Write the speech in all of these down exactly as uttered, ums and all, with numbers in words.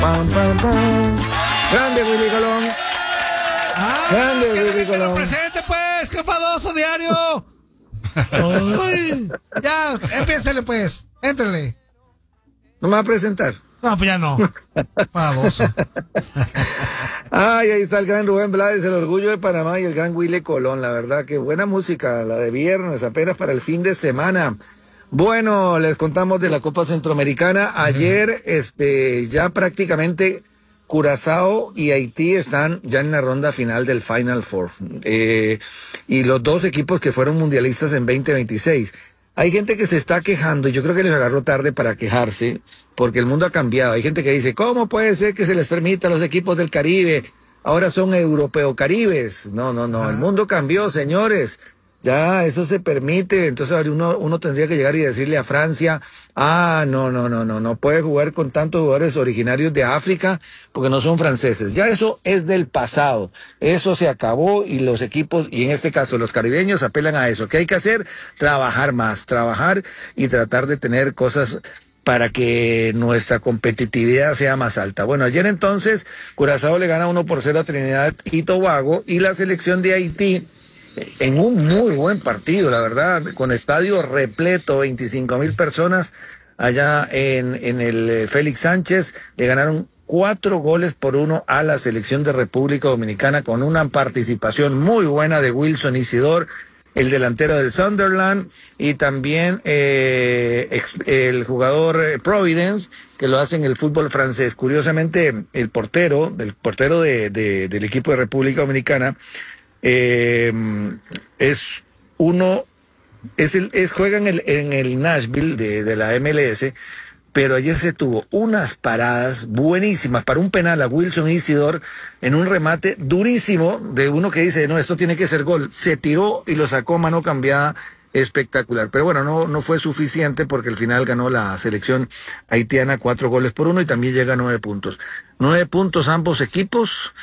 Pam, pam, pam. Grande Willy Colón. Ah, Grande que, Willy que lo Colón. presente, pues, qué enfadoso diario. Uy, ya, empiécele, pues, éntrele. ¿No me va a presentar? No, pues ya no. Enfadoso. Ay, ahí está el gran Rubén Blades, el orgullo de Panamá, y el gran Willy Colón. La verdad que buena música, la de viernes, apenas para el fin de semana. Bueno, les contamos de la Copa Centroamericana. Ayer, este, ya prácticamente Curazao y Haití están ya en la ronda final del Final Four. Eh, y los dos equipos que fueron mundialistas en veinte veintiséis. Hay gente que se está quejando, y yo creo que les agarró tarde para quejarse, porque el mundo ha cambiado. Hay gente que dice, ¿cómo puede ser que se les permita a los equipos del Caribe? Ahora son europeo-caribes. No, no, no, el mundo cambió, señores. Ya, eso se permite. Entonces ahora uno, uno tendría que llegar y decirle a Francia, ah, no, no, no, no, no puede jugar con tantos jugadores originarios de África porque no son franceses. Ya eso es del pasado. Eso se acabó y los equipos, y en este caso los caribeños, apelan a eso. ¿Qué hay que hacer? Trabajar más, trabajar y tratar de tener cosas para que nuestra competitividad sea más alta. Bueno, ayer entonces Curazao le gana uno por cero a Trinidad y Tobago, y la selección de Haití, en un muy buen partido, la verdad, con estadio repleto, veinticinco mil personas allá en, en el Félix Sánchez, le ganaron cuatro goles por uno a la selección de República Dominicana, con una participación muy buena de Wilson Isidor, el delantero del Sunderland, y también eh, ex, el jugador eh, Providence, que lo hace en el fútbol francés. Curiosamente, el portero, el portero de, de, del equipo de República Dominicana, Eh, es uno, es el, es, juega en el, en el Nashville de, de la M L S, pero ayer se tuvo unas paradas buenísimas para un penal a Wilson Isidor en un remate durísimo de uno que dice, no, esto tiene que ser gol. Se tiró y lo sacó mano cambiada, espectacular. Pero bueno, no, no fue suficiente porque al final ganó la selección haitiana cuatro goles por uno y también llega a nueve puntos. Nueve puntos ambos equipos,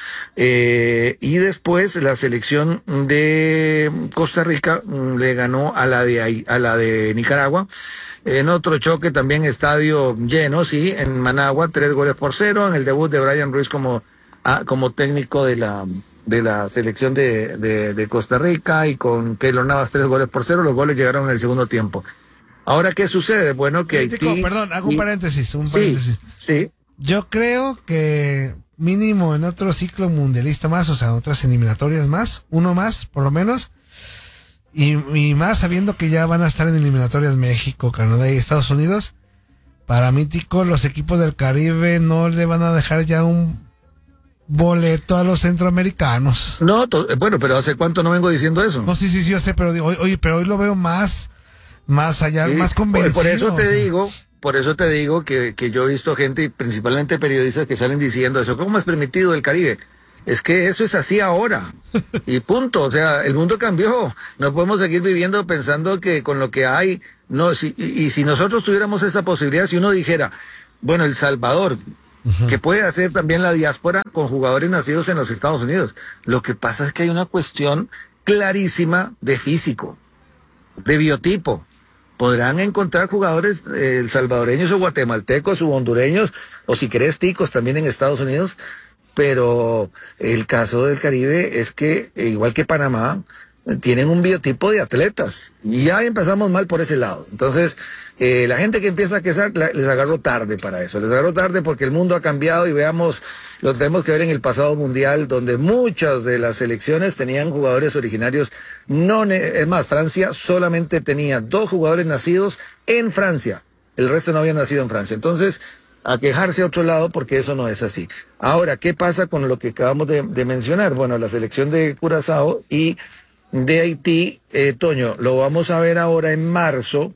eh, y después la selección de Costa Rica le ganó a la de, a la de Nicaragua. En otro choque también estadio lleno, sí, en Managua, tres goles por cero, en el debut de Brian Ruiz como, ah, como técnico de la de la selección de, de, de Costa Rica, y con Keylor Navas tres goles por cero. Los goles llegaron en el segundo tiempo. Ahora, ¿qué sucede? Bueno, que Haití... Tico, perdón, hago un paréntesis, un sí, paréntesis. Sí. Yo creo que mínimo en otro ciclo mundialista más, o sea, otras eliminatorias más, uno más, por lo menos, y, y más sabiendo que ya van a estar en eliminatorias México, Canadá y Estados Unidos, para mí, Tico, los equipos del Caribe no le van a dejar ya un boleto a los centroamericanos. No, to, bueno, pero ¿hace cuánto no vengo diciendo eso? No, sí, sí, sí, yo sé, pero hoy, hoy, pero hoy lo veo más, más allá, sí, más convencido. Por, por eso te o sea. digo, por eso te digo que, que yo he visto gente, principalmente periodistas, que salen diciendo eso. ¿Cómo es permitido el Caribe? Es que eso es así ahora. Y punto. O sea, el mundo cambió. No podemos seguir viviendo pensando que con lo que hay, no, si, y, y si nosotros tuviéramos esa posibilidad, si uno dijera, bueno, El Salvador, que puede hacer también la diáspora con jugadores nacidos en los Estados Unidos. Lo que pasa es que hay una cuestión clarísima de físico, de biotipo. Podrán encontrar jugadores eh, salvadoreños o guatemaltecos o hondureños, o si querés ticos también en Estados Unidos, pero el caso del Caribe es que, igual que Panamá, tienen un biotipo de atletas, y ya empezamos mal por ese lado. Entonces, eh, la gente que empieza a quejar, les agarró tarde para eso, les agarró tarde porque el mundo ha cambiado, y veamos, lo tenemos que ver en el pasado mundial, donde muchas de las selecciones tenían jugadores originarios, no, es más, Francia solamente tenía dos jugadores nacidos en Francia, el resto no había nacido en Francia. Entonces, a quejarse a otro lado, porque eso no es así. Ahora, ¿qué pasa con lo que acabamos de, de mencionar? Bueno, la selección de Curazao y de Haití, eh, Toño, lo vamos a ver ahora en marzo,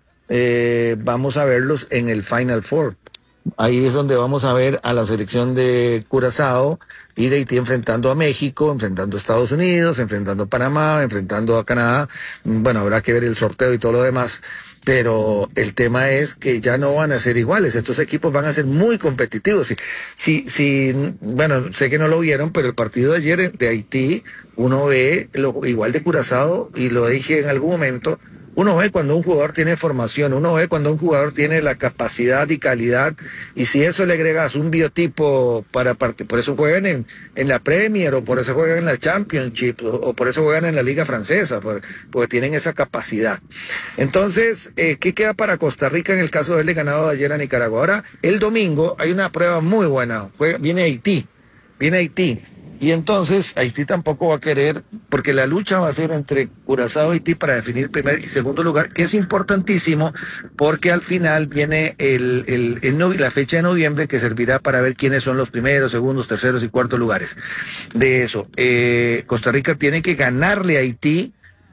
eh, vamos a verlos en el Final Four. Ahí es donde vamos a ver a la selección de Curazao y de Haití enfrentando a México, enfrentando a Estados Unidos, enfrentando a Panamá, enfrentando a Canadá. Bueno, habrá que ver el sorteo y todo lo demás, pero el tema es que ya no van a ser iguales. Estos equipos van a ser muy competitivos. Si, si, si, bueno, sé que no lo vieron, pero el partido de ayer de Haití, uno ve lo igual de Curazao, y lo dije en algún momento, Uno ve cuando un jugador tiene formación, uno ve cuando un jugador tiene la capacidad y calidad, y si eso le agregas un biotipo para parte, por eso juegan en, en la Premier, o por eso juegan en la Championship, o, o por eso juegan en la Liga Francesa, por, porque tienen esa capacidad. Entonces, eh, ¿qué queda para Costa Rica en el caso de haberle ganado ayer a Nicaragua? Ahora, el domingo hay una prueba muy buena, juega, viene Haití, viene Haití. Y entonces Haití tampoco va a querer, porque la lucha va a ser entre Curazao y Haití para definir primer y segundo lugar, que es importantísimo, porque al final viene el, el, el no, la fecha de noviembre, que servirá para ver quiénes son los primeros, segundos, terceros y cuartos lugares de eso. Eh, Costa Rica tiene que ganarle a Haití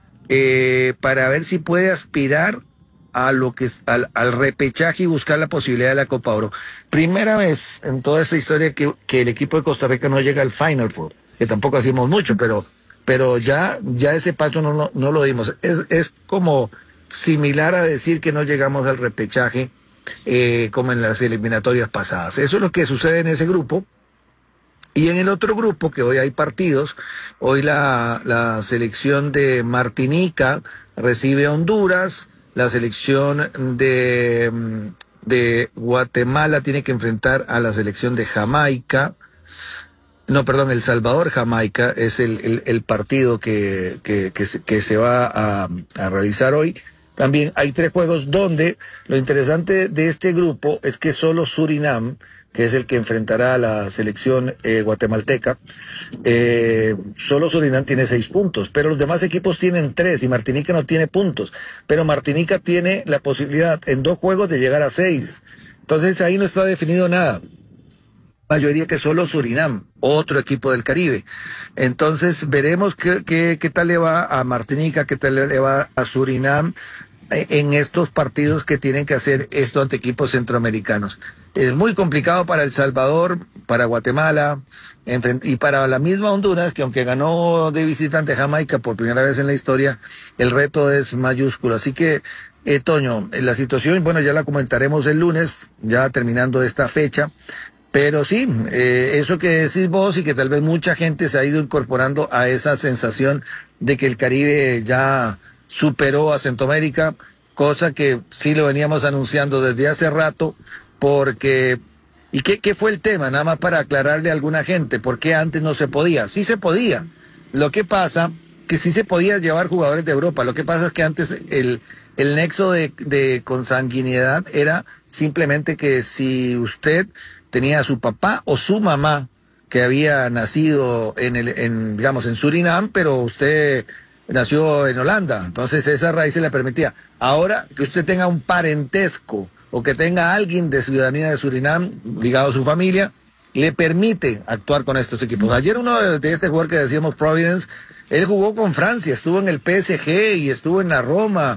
eh, para ver si puede aspirar a lo que es, al, al repechaje y buscar la posibilidad de la Copa Oro. Primera vez en toda esta historia que, que el equipo de Costa Rica no llega al Final Four, que tampoco hacemos mucho, pero, pero ya, ya ese paso no, no, no lo dimos. Es, es como similar a decir que no llegamos al repechaje eh, como en las eliminatorias pasadas. Eso es lo que sucede en ese grupo. Y en el otro grupo, que hoy hay partidos, hoy la, la selección de Martinica recibe a Honduras, la selección de, de Guatemala tiene que enfrentar a la selección de Jamaica. No, perdón, El Salvador, Jamaica es el, el, el partido que, que, que, se, que se va a, a realizar hoy. También hay tres juegos donde lo interesante de este grupo es que solo Surinam, que es el que enfrentará a la selección eh, guatemalteca, eh, solo Surinam tiene seis puntos, pero los demás equipos tienen tres y Martinica no tiene puntos, pero Martinica tiene la posibilidad en dos juegos de llegar a seis. Entonces ahí no está definido nada. Yo diría que solo Surinam, otro equipo del Caribe. Entonces veremos qué, qué, qué tal le va a Martinica, qué tal le va a Surinam en estos partidos que tienen que hacer estos ante equipos centroamericanos. Es muy complicado para El Salvador, para Guatemala y para la misma Honduras, que aunque ganó de visitante Jamaica por primera vez en la historia, el reto es mayúsculo. Así que, eh, Toño, la situación, bueno, ya la comentaremos el lunes, ya terminando esta fecha. Pero sí, eh, eso que decís vos y que tal vez mucha gente se ha ido incorporando a esa sensación de que el Caribe ya superó a Centroamérica, cosa que sí lo veníamos anunciando desde hace rato, porque... ¿Y qué, qué fue el tema? Nada más para aclararle a alguna gente, ¿por qué antes no se podía? Sí se podía. Lo que pasa que sí se podía llevar jugadores de Europa. Lo que pasa es que antes el, el nexo de, de consanguinidad era simplemente que si usted tenía a su papá o su mamá que había nacido en el, en, digamos, en Surinam, pero usted nació en Holanda, entonces esa raíz se le permitía. Ahora que usted tenga un parentesco o que tenga a alguien de ciudadanía de Surinam ligado a su familia, le permite actuar con estos equipos. Ayer uno de, de este jugador que decíamos Providence, él jugó con Francia, estuvo en el P S G y estuvo en la Roma.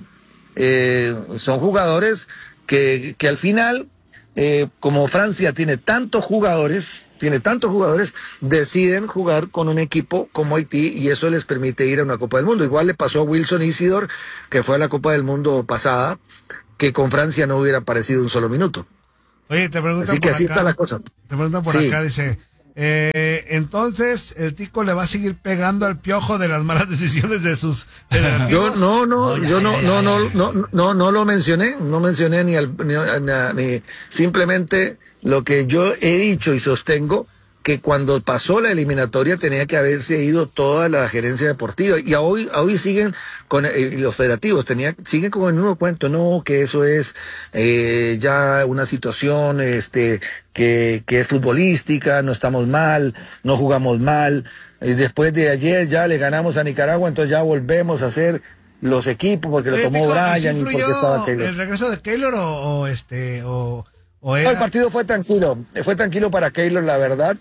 Eh, son jugadores que, que al final, eh, como Francia tiene tantos jugadores, tiene tantos jugadores, deciden jugar con un equipo como Haití y eso les permite ir a una Copa del Mundo. Igual le pasó a Wilson Isidor, que fue a la Copa del Mundo pasada, que con Francia no hubiera aparecido un solo minuto. Oye, te preguntan así que por así acá, está la cosa. Te preguntan por Sí. acá, dice, eh, entonces el Tico le va a seguir pegando al Piojo de las malas decisiones de sus Yo no, no, Oh, ya, yo ya, no, ya, no, ya, no, ya. no, no, no lo mencioné, no mencioné ni al, ni, ni, ni simplemente lo que yo he dicho y sostengo que cuando pasó la eliminatoria tenía que haberse ido toda la gerencia deportiva y hoy, hoy siguen con eh, los federativos, tenía, siguen con el mismo cuento, no, que eso es eh, ya una situación este que, que es futbolística, no estamos mal, no jugamos mal, y después de ayer ya le ganamos a Nicaragua, entonces ya volvemos a hacer los equipos porque lo Oye, tomó Tico, ¿y si Brian y porque estaba influyó Taylor. el regreso de Keylor o, o este, o, o No, el era... partido fue tranquilo, fue tranquilo para Keylor, la verdad.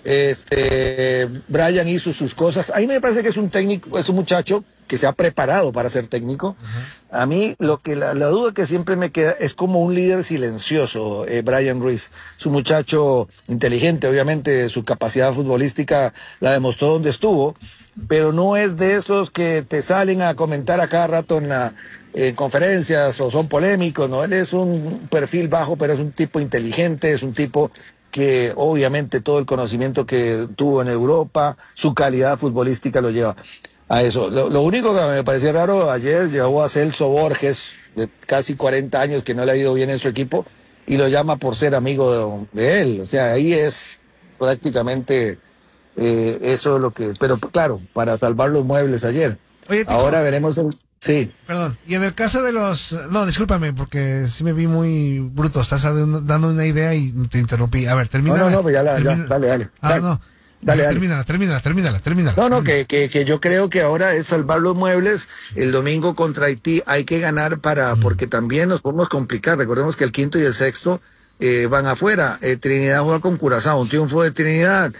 Este, Brian hizo sus cosas. A mí me parece que es un técnico, es un muchacho que se ha preparado para ser técnico. Uh-huh. A mí lo que la, la duda que siempre me queda es como un líder silencioso, eh, Brian Ruiz. Es un muchacho inteligente, obviamente su capacidad futbolística la demostró donde estuvo, pero no es de esos que te salen a comentar a cada rato en la en conferencias o son polémicos, ¿no? Él es un perfil bajo, pero es un tipo inteligente, es un tipo que obviamente todo el conocimiento que tuvo en Europa, su calidad futbolística lo lleva. a eso. Lo, lo único que me parecía raro, ayer llegó a Celso Borges, de casi cuarenta años, que no le ha ido bien en su equipo, y lo llama por ser amigo de, de él. O sea, ahí es prácticamente eh, eso es lo que... Pero claro, para salvar los muebles ayer. Oye, Tico, ahora veremos el... Sí. Perdón, y en el caso de los... No, discúlpame, porque sí me vi muy bruto. Estás dando una idea y te interrumpí. A ver, termina. No, no, no, pues ya, la, termina, ya, dale, dale. Ah, dale. no. Dale, dale. Termínala, termínala, termínala, termínala. No, no, que, que, que yo creo que ahora es salvar los muebles. El domingo contra Haití hay que ganar para, porque también nos podemos complicar. Recordemos que el quinto y el sexto eh, van afuera. Eh, Trinidad juega con Curazao, un triunfo de Trinidad.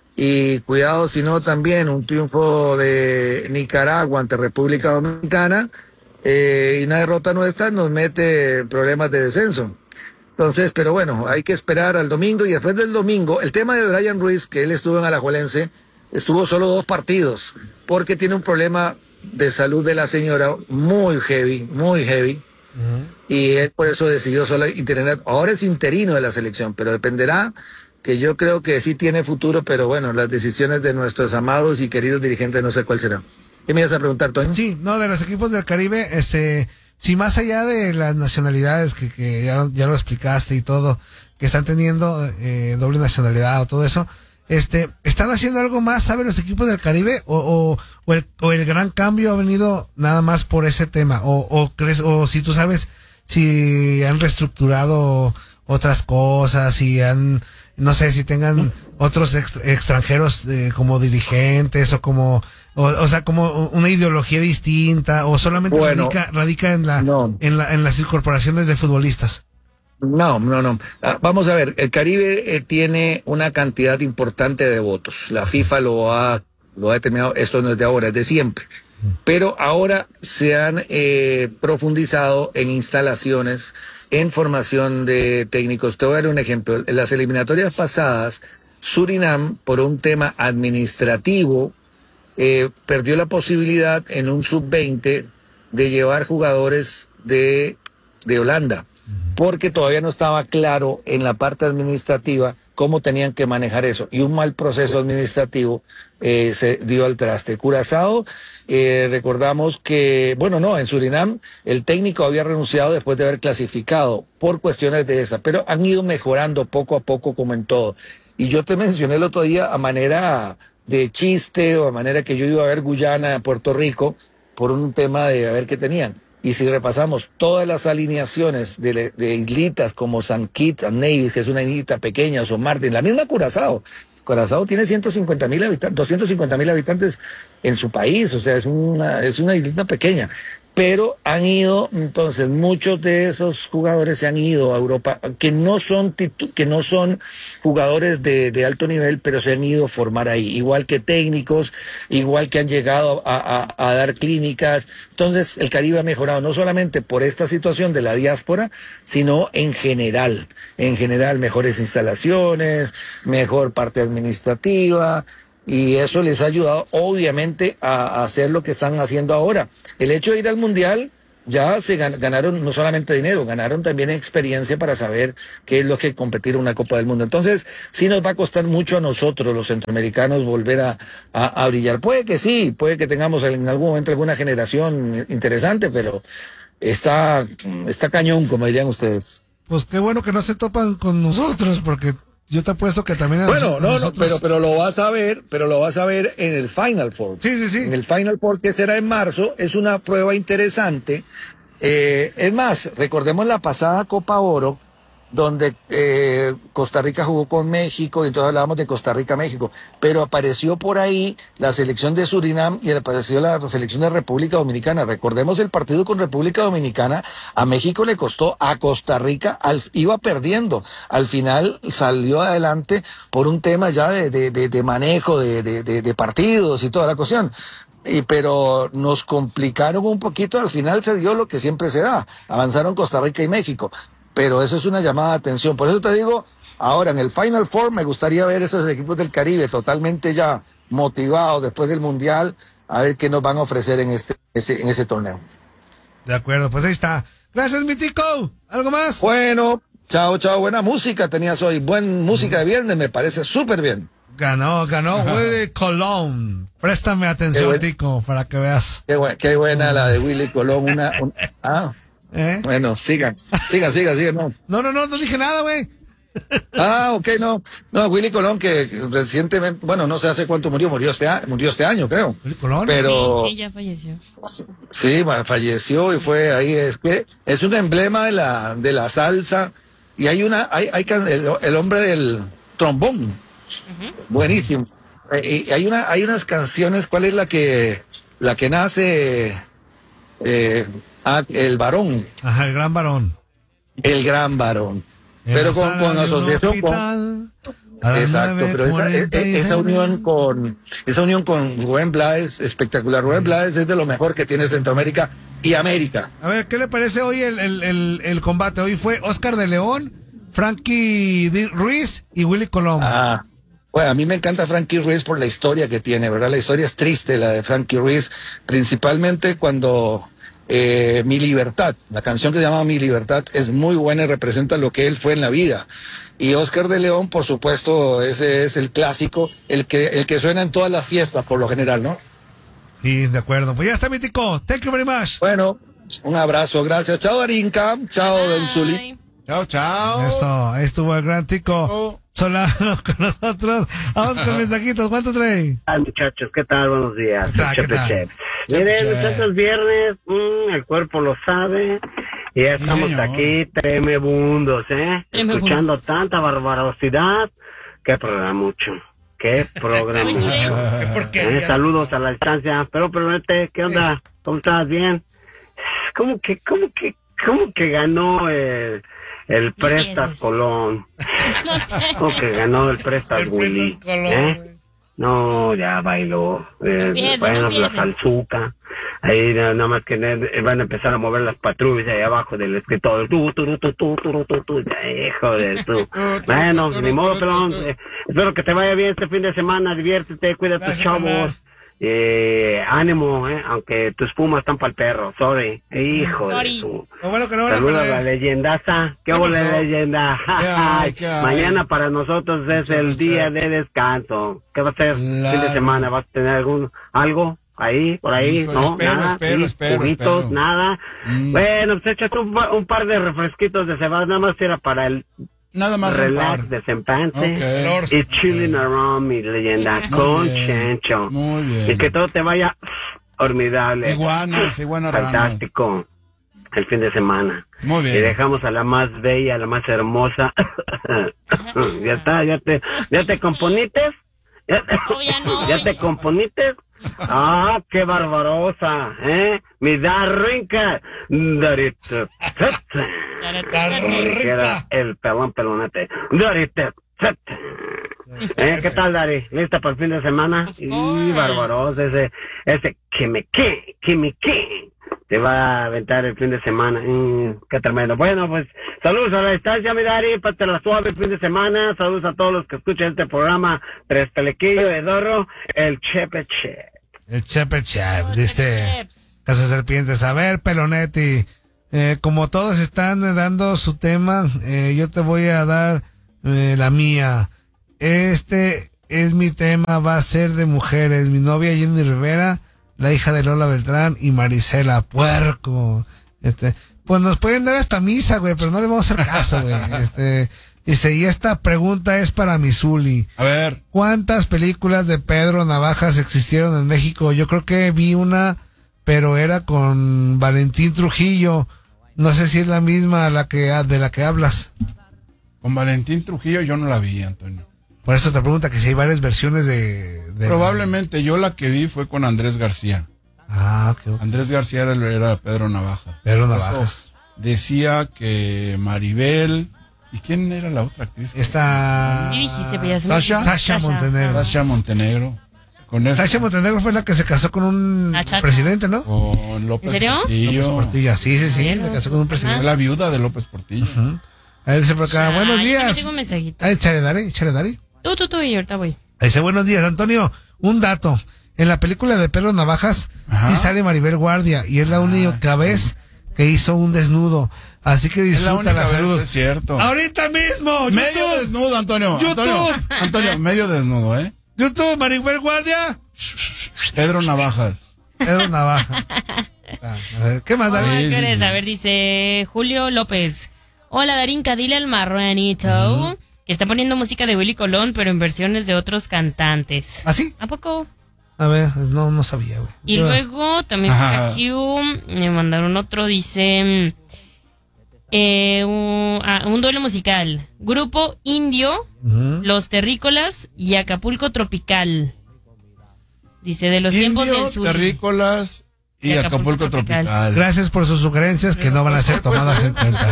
Y cuidado si no también un triunfo de Nicaragua ante República Dominicana. Eh, y una derrota nuestra nos mete problemas de descenso. Entonces, pero bueno, hay que esperar al domingo y después del domingo, el tema de Brian Ruiz, que él estuvo en Alajuelense, estuvo solo dos partidos, porque tiene un problema de salud de la señora muy heavy, muy heavy, uh-huh. Y él por eso decidió solo internar. Ahora es interino de la selección, pero dependerá, que yo creo que sí tiene futuro, pero bueno, las decisiones de nuestros amados y queridos dirigentes no sé cuál será. ¿Qué me ibas a preguntar, Toño? Sí, no, de los equipos del Caribe, este... Sí, más allá de las nacionalidades que, que ya, ya lo explicaste y todo, que están teniendo eh, doble nacionalidad o todo eso, este, ¿están haciendo algo más, saben los equipos del Caribe? ¿O, o, o, el, o el gran cambio ha venido nada más por ese tema? ¿O, o crees, o si tú sabes si han reestructurado otras cosas, si han, no sé, si tengan otros ext- extranjeros eh, como dirigentes o como... O, o sea, como una ideología distinta, o solamente bueno, radica, radica en la, no. en la en las incorporaciones de futbolistas. No, no, no. Ah, vamos a ver, el Caribe eh, tiene una cantidad importante de votos. La FIFA lo ha lo ha determinado. Esto no es de ahora, es de siempre. Pero ahora se han eh, profundizado en instalaciones, en formación de técnicos. Te voy a dar un ejemplo. En las eliminatorias pasadas, Surinam, por un tema administrativo, Eh, perdió la posibilidad en un sub veinte de llevar jugadores de, de Holanda, porque todavía no estaba claro en la parte administrativa cómo tenían que manejar eso, y un mal proceso administrativo eh, se dio al traste. Curazao, eh, recordamos que, bueno, no, en Surinam el técnico había renunciado después de haber clasificado por cuestiones de esa, pero han ido mejorando poco a poco como en todo. Y yo te mencioné el otro día a manera de chiste o a manera que yo iba a ver Guyana, Puerto Rico, por un tema de a ver qué tenían. Y si repasamos todas las alineaciones de, de islitas como San Kitts and Nevis, que es una islita pequeña, o San Martín, la misma Curazao. Curazao tiene ciento cincuenta mil habitantes, doscientos cincuenta mil habitantes en su país, o sea, es una, es una islita pequeña. Pero han ido, entonces, muchos de esos jugadores se han ido a Europa, que no son titu- que no son jugadores de, de alto nivel, pero se han ido a formar ahí, igual que técnicos, igual que han llegado a, a, a dar clínicas. Entonces, el Caribe ha mejorado, no solamente por esta situación de la diáspora, sino en general, en general, mejores instalaciones, mejor parte administrativa. Y eso les ha ayudado, obviamente, a, a hacer lo que están haciendo ahora. El hecho de ir al Mundial, ya se gan- ganaron no solamente dinero, ganaron también experiencia para saber qué es lo que competir en una Copa del Mundo. Entonces, sí nos va a costar mucho a nosotros, los centroamericanos, volver a, a, a brillar. Puede que sí, puede que tengamos en algún momento alguna generación interesante, pero está, está cañón, como dirían ustedes. Pues qué bueno que no se topan con nosotros, porque... Yo te apuesto que también... Bueno, no, nosotros... no, pero, pero lo vas a ver, pero lo vas a ver en el Final Four. Sí, sí, sí. En el Final Four, que será en marzo, es una prueba interesante. Eh, es más, recordemos la pasada Copa Oro, donde eh, Costa Rica jugó con México, y entonces hablábamos de Costa Rica-México, pero apareció por ahí la selección de Surinam y apareció la selección de República Dominicana. Recordemos el partido con República Dominicana, a México le costó, a Costa Rica al, iba perdiendo, al final salió adelante por un tema ya de, de, de, de manejo de, de, de, de partidos y toda la cuestión. Y, pero nos complicaron un poquito, al final se dio lo que siempre se da, avanzaron Costa Rica y México. Pero eso es una llamada de atención. Por eso te digo, ahora en el Final Four me gustaría ver esos equipos del Caribe totalmente ya motivados después del Mundial, a ver qué nos van a ofrecer en este ese, en ese torneo. De acuerdo, pues ahí está. Gracias, mi Tico. ¿Algo más? Bueno, chao, chao. Buena música tenías hoy. Buena música de viernes, me parece súper bien. Ganó, ganó Willy Colón. Préstame atención, buen, Tico, para que veas. Qué, bu qué buena la de Willy Colón. Una, un, ah, ¿Eh? Bueno, sigan, sigan, sigan, sigan. No, no, no, no, no dije nada, güey. Ah, ok, no. No, Willy Colón, que recientemente, bueno, no sé hace cuánto murió, murió este, murió este año, creo. Willy Colón. Pero, sí, sí, ya falleció. Sí, falleció y fue ahí. Es que es un emblema de la, de la salsa. Y hay una, hay, hay el, el hombre del trombón. Uh-huh. Buenísimo. Y hay una, hay unas canciones. ¿Cuál es la que, la que nace? Eh, ah, el varón. Ajá, el gran varón. El gran varón. En pero con, con asociación con. Exacto, pero esa, esa unión con, esa unión con Rubén Blades, espectacular. Rubén Blades es de lo mejor que tiene Centroamérica y América. A ver, ¿qué le parece hoy el, el, el, el combate? Hoy fue Oscar de León, Frankie Ruiz y Willy Colón. Ah, bueno, a mí me encanta Frankie Ruiz por la historia que tiene, ¿verdad? La historia es triste, la de Frankie Ruiz, principalmente cuando eh, Mi Libertad, la canción que se llama Mi Libertad es muy buena y representa lo que él fue en la vida. Y Oscar de León, por supuesto, ese es el clásico, el que, el que suena en todas las fiestas por lo general, ¿no? Sí, de acuerdo. Pues ya está, mi Tico. Thank you very much. Bueno, un abrazo, gracias. Chao, Darinka. Chao, Don Zuli. Chao, chao. Eso, ahí estuvo el gran Tico oh. Solano con nosotros. Vamos con mensajitos. ¿Cuánto trae? Hola, muchachos. ¿Qué tal? Buenos días. ¿Qué tal, Chepe, qué tal? Chef. Miren, muchachos, viernes, mmm, el cuerpo lo sabe. Y ya estamos sí, aquí, tremebundos, ¿eh? Tremebundos. Escuchando tanta barbarosidad. Qué programa mucho. Qué programa. eh, saludos a la distancia. Pero, pero, ¿qué onda? ¿Cómo estás? ¿Bien? ¿Cómo que, cómo que, cómo que ganó el, el Prestas Colón? ¿Cómo que ganó el Prestas Willy? ¿Eh? No, ya bailó. Eh, bueno, la salsuca. Ahí nada más que van a empezar a mover las patrullas ahí abajo del escritorio. Tú, tú, tú, tú, tú, tú, tú, hijo de tú. Bueno, ni modo, pelón. Eh, espero que te vaya bien este fin de semana. Diviértete, cuida a tus chavos. Eh, ánimo, eh, aunque tus pumas están para el perro. Sorry. Hijo Sorry. de tu. Bueno que no Saluda a la leyendaza. ¿Qué hola, leyenda? Ay, mañana para nosotros es el día de descanso. ¿Qué va a ser? Claro. Fin de semana. ¿Vas a tener algún algo? Ahí, por ahí, Hijo, ¿no? Espero, nada, espero, sí, espero, juguitos, espero. nada. Mm. Bueno, pues échate un, un par de refresquitos de cebada, nada más era para el nada más relax, desempance okay. y chilling around, mi leyenda, Muy con bien. Chencho. Muy bien. Y que todo te vaya formidable. Iguanas, iguanas fantástico. El fin de semana. Muy bien. Y dejamos a la más bella, a la más hermosa. Ya está, ya te, ya te componites. ¿Ya, oh, ya, no, ¿Ya te componites? Ah, qué barbarosa, ¿eh? Mi Darinka. Darita. Era el pelón pelonete. Darita. ¿Eh? ¿Qué tal, Dari? ¿Lista para el fin de semana? Y barbarosa, ese, ese que me que, que me que. Te va a aventar el fin de semana. Mm, qué tremendo. Bueno, pues, saludos a la distancia, mi Dari, pátela suave el fin de semana. Saludos a todos los que escuchan este programa. Tres Telequillo de Dorro, el Chepe Chep. El Chepe Chep, dice Casa Serpientes. A ver, Pelonetti, eh, como todos están dando su tema, eh, yo te voy a dar eh, la mía. Este es mi tema, va a ser de mujeres. Mi novia Jenny Rivera, la hija de Lola Beltrán y Marisela Puerco. Este, pues nos pueden dar hasta misa, güey, pero no le vamos a hacer caso, güey. Este, dice, y esta pregunta es para mi Zuli. A ver. ¿Cuántas películas de Pedro Navajas existieron en México? Yo creo que vi una, pero era con Valentín Trujillo. No sé si es la misma la que de la que hablas. Con Valentín Trujillo yo no la vi, Antonio. Por eso te pregunta que si hay varias versiones de... de Probablemente yo la que vi fue con Andrés García. Ah, ok. okay. Andrés García era, era Pedro Navaja. Pedro Navajas. Decía que Maribel... ¿Y quién era la otra actriz? Esta... ¿Qué dijiste? Pero ya se Sasha. Sasha Montenegro. Sasha Montenegro. Con esta... Sasha Montenegro fue la que se casó con un presidente, ¿no? Con López ¿En serio? Portillo. López Portillo, sí, sí, sí. Bueno. Se casó con un presidente. Fue la viuda de López Portillo. Uh-huh. Ahí dice por acá, Ay, buenos yo días. tengo un mensajito. Ahí, échale, Dari, échale, Dari. Tú, tú, tú, y ahorita voy. Ahí dice, buenos días, Antonio. Un dato. En la película de Pedro Navajas, Ajá. sí sale Maribel Guardia, y es la única vez que hizo un desnudo. Así que disfrútala, saludos. Es cierto. Ahorita mismo, medio YouTube. desnudo, Antonio. YouTube. Antonio, Antonio, medio desnudo, ¿eh? YouTube, Maribel Guardia. Pedro Navajas. Pedro Navaja. Ah, a ver, ¿qué más, Darín? Ay, ¿qué eres? A ver, dice Julio López. Hola, Darinka, dile al marranito uh-huh. que está poniendo música de Willy Colón, pero en versiones de otros cantantes. ¿Ah, sí? ¿A poco? A ver, no, no sabía, güey. Y Yo... luego también por aquí um, me mandaron otro, dice eh, un, ah, un duelo musical. Grupo Indio, uh-huh. Los Terrícolas y Acapulco Tropical. Dice de los Indio, tiempos del sur. Terrícolas y, y Acapulco, Acapulco Tropical. Tropical. Gracias por sus sugerencias que no van a ser tomadas en cuenta.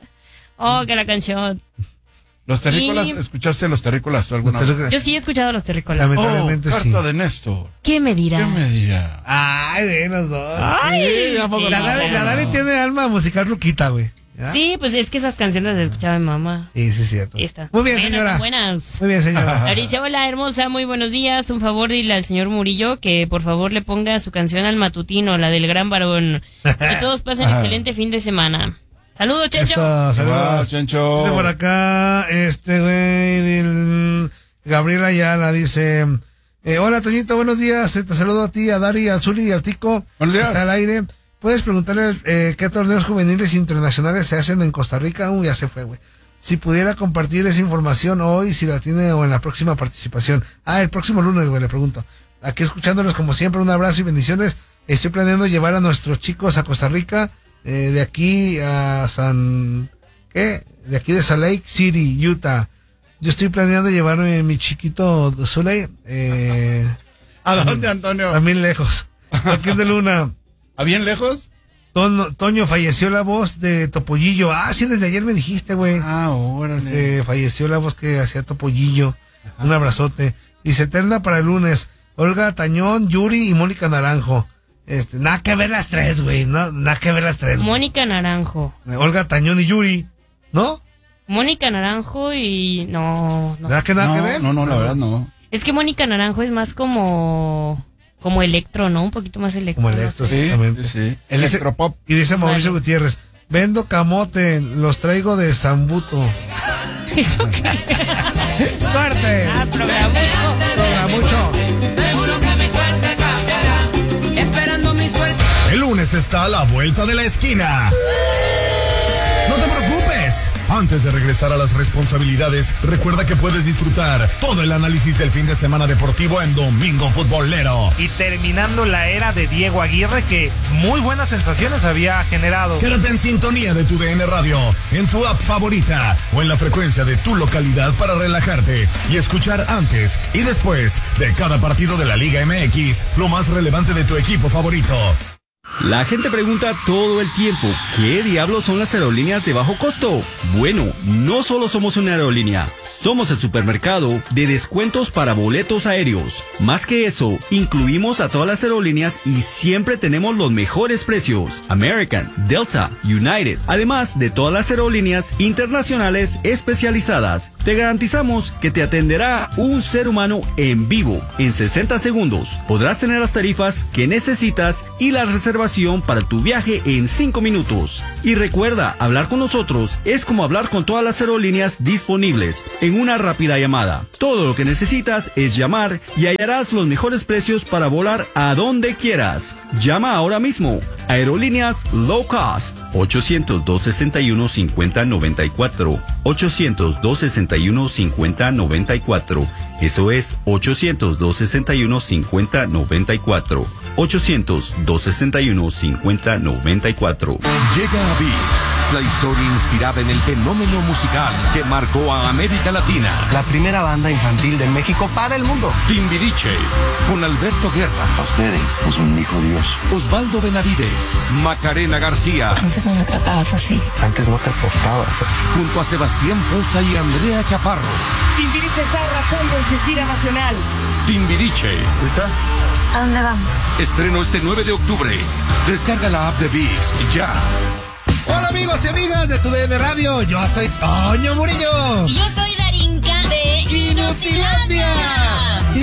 Oh, que la canción. ¿Los terrícolas? Y... ¿Escuchaste los terrícolas tú alguna vez? Yo sí he escuchado los terrícolas. Lamentablemente oh, sí. Carta de Néstor. ¿Qué me dirá? ¿Qué me dirá? Ay, de los dos. Ay, sí, sí, la, Dani, la Dani tiene alma musical ruquita, güey. ¿Ya? Sí, pues es que esas canciones las escuchaba mi mamá. Sí, sí, es cierto. Está. Muy bien, buenas, señora. Buenas. Muy bien, señora. Mauricio, hola, hermosa, muy buenos días. Un favor, dile al señor Murillo que por favor le ponga su canción al matutino, la del gran varón. Que todos pasen excelente fin de semana. Saludos, Chencho. Eso, saludos, wow, Chencho. Este por acá, este güey, Gabriela Ayala dice, eh, hola, Toñito, buenos días. Te saludo a ti, a Dari, al Zuli y al Tico. Buenos días. Está al aire. ¿Puedes preguntarle eh, qué torneos juveniles internacionales se hacen en Costa Rica? Uh, ya se fue, güey. Si pudiera compartir esa información hoy, si la tiene o en la próxima participación. Ah, el próximo lunes, güey, le pregunto. Aquí escuchándolos como siempre, un abrazo y bendiciones. Estoy planeando llevar a nuestros chicos a Costa Rica. Eh, de aquí a San... ¿Qué? De aquí de Salt Lake City, Utah. Yo estoy planeando llevarme a mi chiquito Zuley. Eh, ¿A dónde, Antonio? También lejos. Aquí de Luna. ¿A bien lejos? Toño, Toño, falleció la voz de Topollillo. Ah, sí, desde ayer me dijiste, güey. Ah, órale. Este, falleció la voz que hacía Topollillo. Ajá. Un abrazote. Dice, eterna para el lunes. Olga Tañón, Yuri y Mónica Naranjo. Este, nada que ver las tres, güey, no, nada que ver las tres. Mónica Naranjo. Olga Tañón y Yuri, ¿no? Mónica Naranjo y no, no. ¿Nada que nada no, que ver? No, no, la verdad no. Es que Mónica Naranjo es más como como electro, ¿no? Un poquito más electro. Como electro, no sé. exactamente. Sí, sí. Electropop. Y dice Mauricio vale. Gutiérrez, vendo camote, los traigo de Zambuto. ¿Eso qué? ¡Corte! Ah, programucho. Programucho. El lunes está a la vuelta de la esquina. No te preocupes. Antes de regresar a las responsabilidades, recuerda que puedes disfrutar todo el análisis del fin de semana deportivo en Domingo Futbolero. Y terminando la era de Diego Aguirre, que muy buenas sensaciones había generado. Quédate en sintonía de tu D N Radio, en tu app favorita o en la frecuencia de tu localidad para relajarte y escuchar antes y después de cada partido de la Liga M X lo más relevante de tu equipo favorito. La gente pregunta todo el tiempo, ¿qué diablos son las aerolíneas de bajo costo? Bueno, no solo somos una aerolínea, somos el supermercado de descuentos para boletos aéreos. Más que eso, incluimos a todas las aerolíneas y siempre tenemos los mejores precios. American, Delta, United, además de todas las aerolíneas internacionales especializadas. Te garantizamos que te atenderá un ser humano en vivo en sesenta segundos. Podrás tener las tarifas que necesitas y las reservas para tu viaje en cinco minutos. Y recuerda, hablar con nosotros es como hablar con todas las aerolíneas disponibles en una rápida llamada. Todo lo que necesitas es llamar y hallarás los mejores precios para volar a donde quieras. Llama ahora mismo. Aerolíneas Low Cost. ochocientos, dos sesenta y uno, cincuenta noventa y cuatro. ochocientos, dos sesenta y uno, cincuenta noventa y cuatro. Eso es ochocientos, dos sesenta y uno, cincuenta noventa y cuatro. ochocientos, dos sesenta y uno, cincuenta noventa y cuatro. Llega a ViX, la historia inspirada en el fenómeno musical que marcó a América Latina. La primera banda infantil de México para el mundo. Timbiriche, con Alberto Guerra. A ustedes os bendijo Dios. Osvaldo Benavides, Macarena García. Antes no me tratabas así. Antes no te portabas así. Junto a Sebastián Poza y Andrea Chaparro. Timbiriche está arrasando en su gira nacional. Timbiriche. ¿Está? ¿A dónde vamos? Estreno este nueve de octubre. Descarga la app de ViX ya. Hola amigos y amigas de tu D N Radio. Yo soy Toño Murillo. Y yo soy Darinka de Inutilandia. ¿Y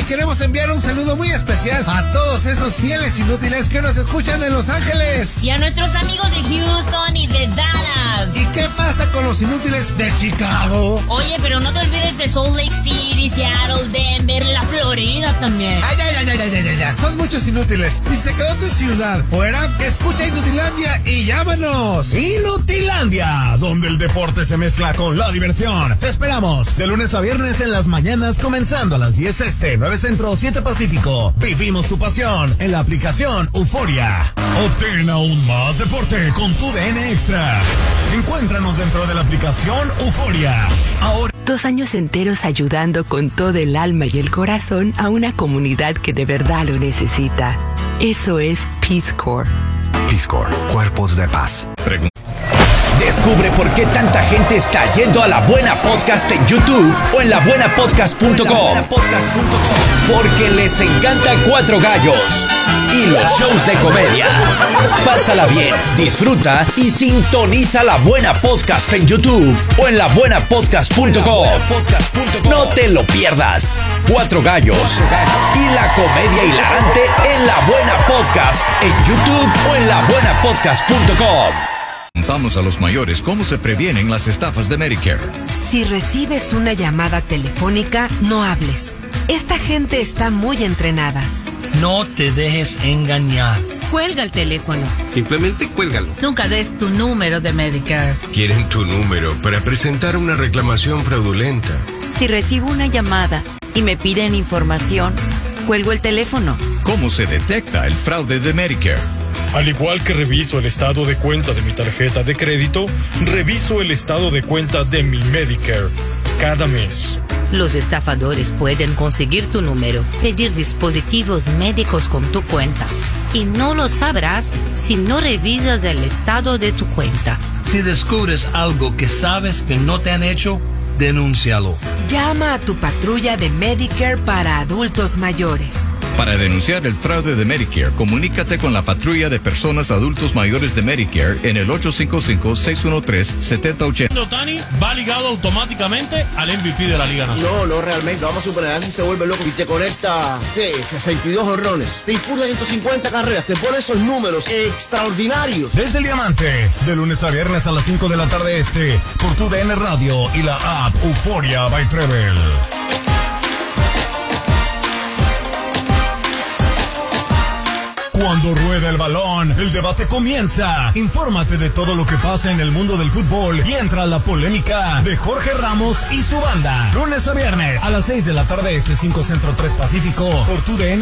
queremos enviar un saludo muy especial a todos esos fieles inútiles que nos escuchan en Los Ángeles. Y a nuestros amigos de Houston y de Dallas. ¿Y qué pasa con los inútiles de Chicago? Oye, pero no te olvides de Salt Lake City, Seattle, Denver, la Florida también. Ay, ay, ay, ay, ay, ay, ay. Son muchos inútiles. Si se quedó tu ciudad fuera, escucha Inutilandia y llámanos. Inutilandia, donde el deporte se mezcla con la diversión. Te esperamos de lunes a viernes en las mañanas, comenzando a las diez este, nueve centro, siete pacífico. Vivimos tu pasión en la aplicación Euforia. Obtén aún más deporte con tu D N Extra. Encuéntranos dentro de la aplicación Euforia. Ahora. Dos años enteros ayudando con todo el alma y el corazón a una comunidad que de verdad lo necesita. Eso es Peace Corps. Peace Corps, Cuerpos de Paz. Pregun- Descubre por qué tanta gente está yendo a La Buena Podcast en YouTube o en la buena podcast punto com. Porque les encanta Cuatro Gallos y los shows de comedia. Pásala bien, disfruta y sintoniza La Buena Podcast en YouTube o en la buena podcast punto com. No te lo pierdas. Cuatro Gallos y la comedia hilarante en La Buena Podcast en YouTube o en la buena podcast punto com. Contamos a los mayores cómo se previenen las estafas de Medicare. Si recibes una llamada telefónica, no hables. Esta gente está muy entrenada. No te dejes engañar. Cuelga el teléfono. Simplemente cuélgalo. Nunca des tu número de Medicare. Quieren tu número para presentar una reclamación fraudulenta. Si recibo una llamada y me piden información, cuelgo el teléfono. ¿Cómo se detecta el fraude de Medicare? Al igual que reviso el estado de cuenta de mi tarjeta de crédito, reviso el estado de cuenta de mi Medicare cada mes. Los estafadores pueden conseguir tu número, pedir dispositivos médicos con tu cuenta. Y no lo sabrás si no revisas el estado de tu cuenta. Si descubres algo que sabes que no te han hecho, denúncialo. Llama a tu patrulla de Medicare para adultos mayores. Para denunciar el fraude de Medicare, comunícate con la patrulla de personas adultos mayores de Medicare en el ocho cinco cinco, seis uno tres, siete cero ocho cero. Otani va ligado automáticamente al M V P de la Liga Nacional. No, no, realmente. Vamos a superar si se vuelve loco y te conecta, ¿qué? sesenta y dos honrones. Te impulsa ciento cincuenta carreras. Te pone esos números extraordinarios. Desde el Diamante, de lunes a viernes a las cinco de la tarde este, por tu D N Radio y la app Euforia by Treble. Cuando rueda el balón, el debate comienza. Infórmate de todo lo que pasa en el mundo del fútbol y entra a la polémica de Jorge Ramos y su banda. Lunes a viernes a las seis de la tarde este, cinco Centro, tres Pacífico, por tu D N.